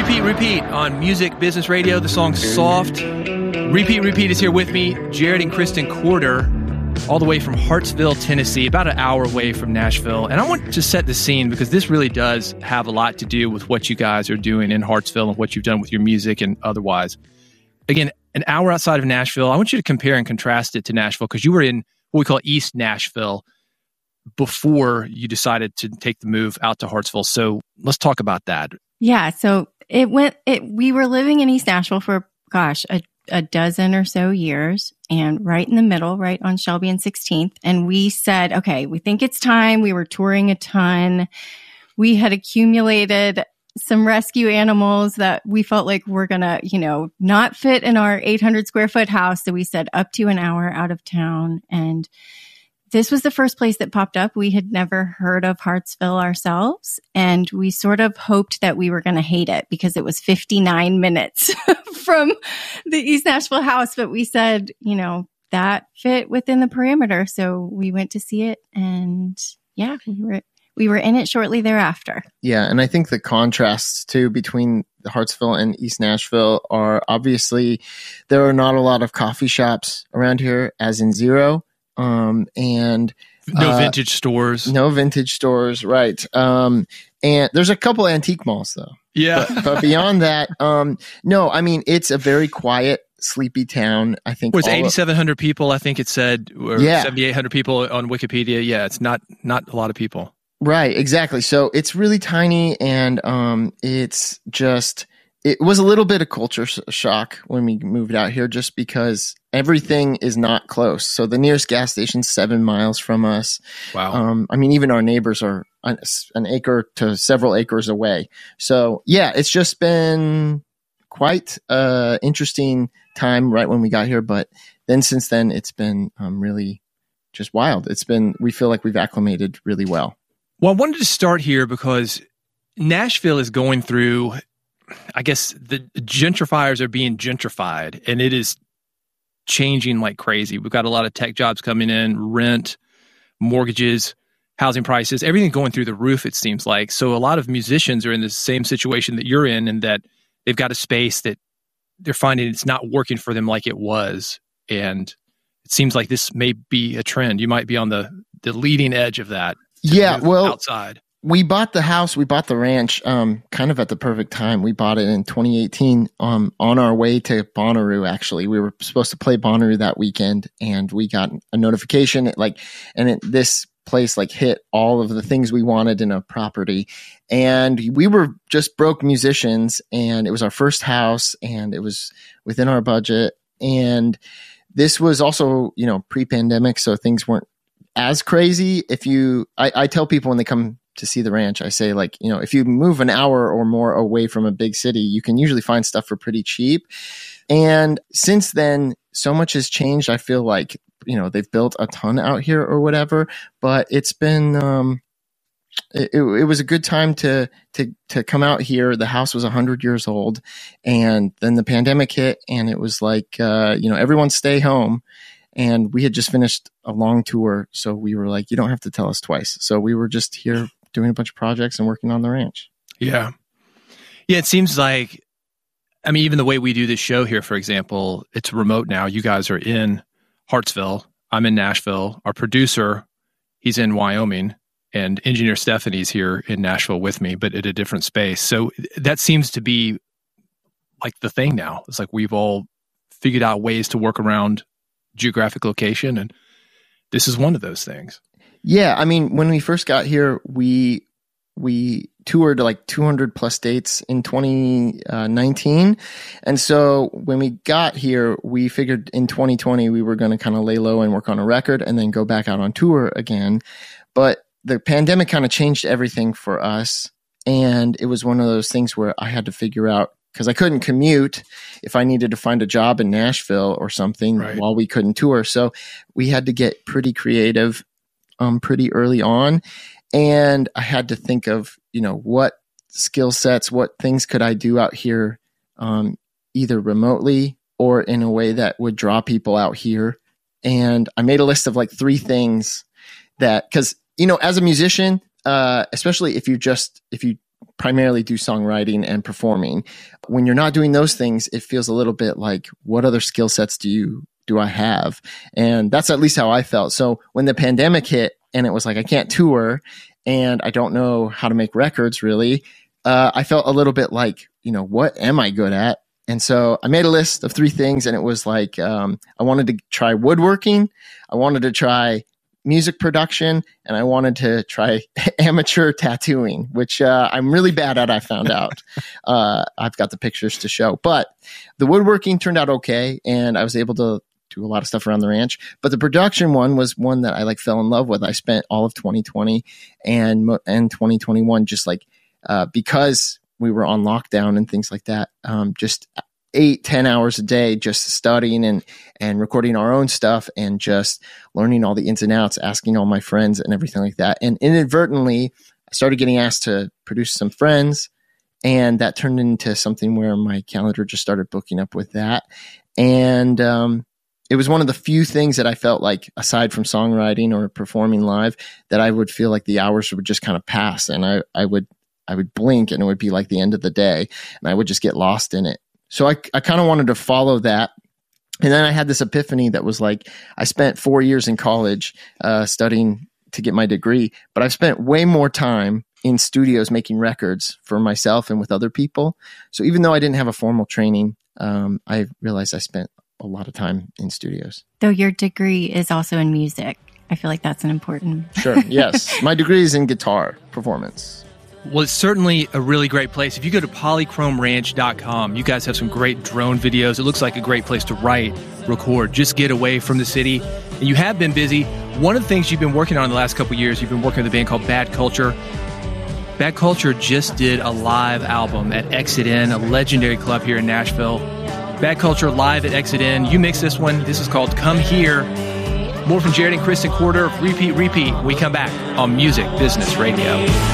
Repeat, Repeat on Music Business Radio. The song Soft. Repeat, Repeat is here with me, Jared and Kristen Corder, all the way from Hartsville, Tennessee, about an hour away from Nashville. And I want to set the scene because this really does have a lot to do with what you guys are doing in Hartsville and what you've done with your music and otherwise. Again, an hour outside of Nashville. I want you to compare and contrast it to Nashville because you were in what we call East Nashville before you decided to take the move out to Hartsville. So let's talk about that. Yeah. So we were living in East Nashville for, a dozen or so years, and right in the middle, right on Shelby and 16th. And we said, okay, we think it's time. We were touring a ton. We had accumulated some rescue animals that we felt like were going to, not fit in our 800 square foot house. So we said up to an hour out of town. And this was the first place that popped up. We had never heard of Hartsville ourselves, and we sort of hoped that we were going to hate it because it was 59 minutes from the East Nashville house. But we said, that fit within the parameter. So we went to see it, and yeah, we were in it shortly thereafter. Yeah, and I think the contrasts too between Hartsville and East Nashville are obviously there are not a lot of coffee shops around here, as in zero. And no vintage stores. No vintage stores, right. And there's a couple antique malls though. Yeah. But beyond that, no, I mean, it's a very quiet, sleepy town. I think it was 8,700 people, I think it said, or 7,800 people on Wikipedia. Yeah, it's not a lot of people. Right, exactly. So it's really tiny, and it's just it was a little bit of culture shock when we moved out here, just because everything is not close. So the nearest gas station's 7 miles from us. Wow. I mean, even our neighbors are an acre to several acres away. So yeah, it's just been quite interesting time right when we got here. But then since then, it's been really just wild. We feel like we've acclimated really well. Well, I wanted to start here because Nashville is going through, I guess the gentrifiers are being gentrified, and it is changing like crazy. We've got a lot of tech jobs coming in, rent, mortgages, housing prices, everything going through the roof, it seems like. So a lot of musicians are in the same situation that you're in, and that they've got a space that they're finding it's not working for them like it was. And it seems like this may be a trend. You might be on the leading edge of that. Yeah, well, outside. We bought the house, we bought the ranch kind of at the perfect time. We bought it in 2018 on our way to Bonnaroo, actually. We were supposed to play Bonnaroo that weekend, and we got a notification this place hit all of the things we wanted in a property. And we were just broke musicians, and it was our first house, and it was within our budget. And this was also, pre-pandemic, so things weren't as crazy. I tell people when they come to see the ranch, I say, if you move an hour or more away from a big city, you can usually find stuff for pretty cheap. And since then, so much has changed. I feel like, they've built a ton out here or whatever, but it's been, it was a good time to come out here. The house was 100 years old, and then the pandemic hit, and it was everyone stay home. And we had just finished a long tour, so we were like, you don't have to tell us twice. So we were just here doing a bunch of projects and working on the ranch. Yeah. Yeah, it seems like, even the way we do this show here, for example, it's remote now. You guys are in Hartsville. I'm in Nashville. Our producer, he's in Wyoming, and engineer Stephanie's here in Nashville with me, but at a different space. So that seems to be like the thing now. It's like we've all figured out ways to work around geographic location, and this is one of those things. Yeah, when we first got here, we toured 200 plus dates in 2019, and so when we got here, we figured in 2020 we were going to kind of lay low and work on a record and then go back out on tour again. But the pandemic kind of changed everything for us, and it was one of those things where I had to figure out, because I couldn't commute if I needed to find a job in Nashville or something while we couldn't tour. So we had to get pretty creative pretty early on. And I had to think of, what skill sets, what things could I do out here, either remotely or in a way that would draw people out here. And I made a list of 3 things that, because, as a musician, especially if you primarily do songwriting and performing. When you're not doing those things, it feels a little bit like, what other skill sets do I have? And that's at least how I felt. So when the pandemic hit and it was like, I can't tour and I don't know how to make records really, I felt a little bit like, what am I good at? And so I made a list of 3 things, and it was like, I wanted to try woodworking, I wanted to try music production, and I wanted to try amateur tattooing, which I'm really bad at, I found out. I've got the pictures to show. But the woodworking turned out okay, and I was able to do a lot of stuff around the ranch. But the production one was one that I fell in love with. I spent all of 2020 and 2021 just because we were on lockdown and things like that, just 8-10 hours a day, just studying and recording our own stuff and just learning all the ins and outs, asking all my friends and everything like that. And inadvertently, I started getting asked to produce some friends, and that turned into something where my calendar just started booking up with that. And it was one of the few things that I felt like, aside from songwriting or performing live, that I would feel like the hours would just kind of pass, and I would blink and it would be like the end of the day, and I would just get lost in it. So I kind of wanted to follow that. And then I had this epiphany that was like, I spent 4 years in college studying to get my degree, but I've spent way more time in studios making records for myself and with other people. So even though I didn't have a formal training, I realized I spent a lot of time in studios. Though your degree is also in music. I feel like that's an important... Sure, yes. My degree is in guitar performance. Well, it's certainly a really great place. If you go to polychromeranch.com, you guys have some great drone videos. It looks like a great place to write, record, just get away from the city. And you have been busy. One of the things you've been working on in the last couple of years, you've been working with a band called Bad Culture. Bad Culture just did a live album at Exit In, a legendary club here in Nashville. Bad Culture live at Exit In. You mixed this one. This is called Come Here. More from Jared and Kristen Corder. Repeat. We come back on Music Business Radio.